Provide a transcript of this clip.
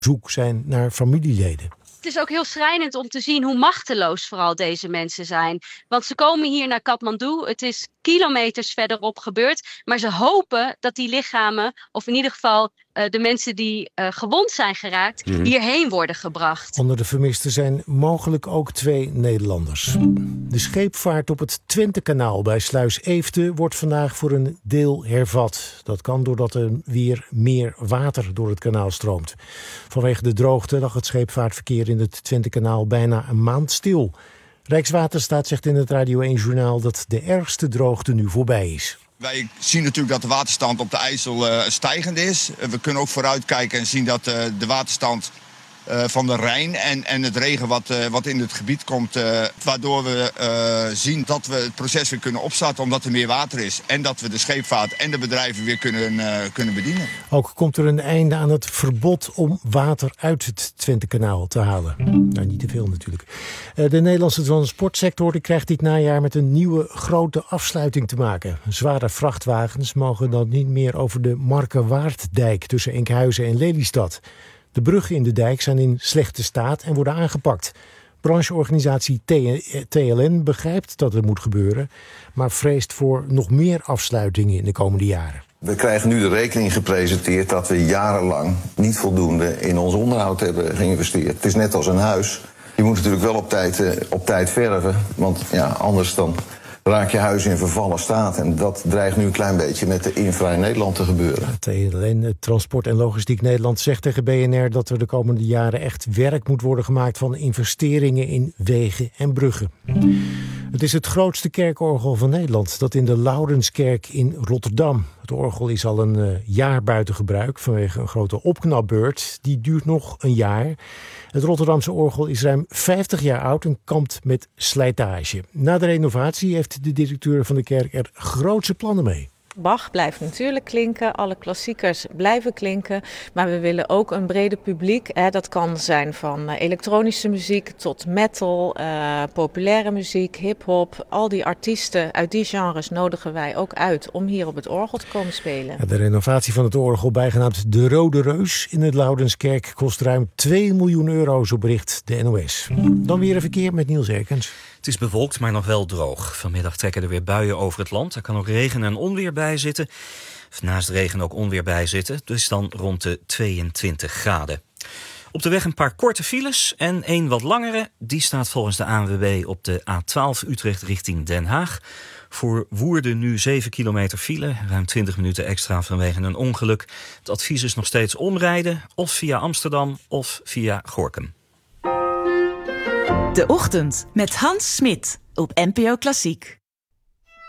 zoek zijn naar familieleden. Het is ook heel schrijnend om te zien hoe machteloos vooral deze mensen zijn. Want ze komen hier naar Kathmandu. Het is kilometers verderop gebeurd. Maar ze hopen dat die lichamen, of in ieder geval de mensen die gewond zijn geraakt, hierheen worden gebracht. Onder de vermisten zijn mogelijk ook 2 Nederlanders. De scheepvaart op het Twentekanaal bij Sluis Eefde wordt vandaag voor een deel hervat. Dat kan doordat er weer meer water door het kanaal stroomt. Vanwege de droogte lag het scheepvaartverkeer in het Twentekanaal bijna een maand stil. Rijkswaterstaat zegt in het Radio 1-journaal dat de ergste droogte nu voorbij is. Wij zien natuurlijk dat de waterstand op de IJssel stijgend is. We kunnen ook vooruitkijken en zien dat de waterstand van de Rijn en het regen wat in het gebied komt, waardoor we zien dat we het proces weer kunnen opstarten omdat er meer water is. En dat we de scheepvaart en de bedrijven weer kunnen bedienen. Ook komt er een einde aan het verbod om water uit het Twentekanaal te halen. Nou, niet te veel natuurlijk. De Nederlandse transportsector krijgt dit najaar met een nieuwe grote afsluiting te maken. Zware vrachtwagens mogen dan niet meer over de Markerwaarddijk tussen Enkhuizen en Lelystad. De bruggen in de dijk zijn in slechte staat en worden aangepakt. Brancheorganisatie TLN begrijpt dat het moet gebeuren, maar vreest voor nog meer afsluitingen in de komende jaren. We krijgen nu de rekening gepresenteerd dat we jarenlang niet voldoende in ons onderhoud hebben geïnvesteerd. Het is net als een huis. Je moet natuurlijk wel op tijd verven, want ja, anders dan raak je huis in vervallen staat. En dat dreigt nu een klein beetje met de infra in Nederland te gebeuren. TLN, het Transport en Logistiek Nederland, zegt tegen BNR dat er de komende jaren echt werk moet worden gemaakt van investeringen in wegen en bruggen. Het is het grootste kerkorgel van Nederland, dat in de Laurenskerk in Rotterdam. Het orgel is al een jaar buiten gebruik vanwege een grote opknapbeurt. Die duurt nog een jaar. Het Rotterdamse orgel is ruim 50 jaar oud en kampt met slijtage. Na de renovatie heeft de directeur van de kerk er grootse plannen mee. Bach blijft natuurlijk klinken, alle klassiekers blijven klinken. Maar we willen ook een breder publiek. Dat kan zijn van elektronische muziek tot metal, populaire muziek, hip-hop. Al die artiesten uit die genres nodigen wij ook uit om hier op het orgel te komen spelen. De renovatie van het orgel, bijgenaamd De Rode Reus in het Laurenskerk, kost ruim 2 miljoen euro, zo bericht de NOS. Dan weer een verkeer met Niels Erkens. Het is bewolkt, maar nog wel droog. Vanmiddag trekken er weer buien over het land. Er kan ook regen en onweer bij zitten. Naast regen ook onweer bij zitten. Dus dan rond de 22 graden. Op de weg een paar korte files en één wat langere. Die staat volgens de ANWB op de A12 Utrecht richting Den Haag. Voor Woerden nu 7 kilometer file. Ruim 20 minuten extra vanwege een ongeluk. Het advies is nog steeds omrijden. Of via Amsterdam of via Gorinchem. De Ochtend met Hans Smit op NPO Klassiek.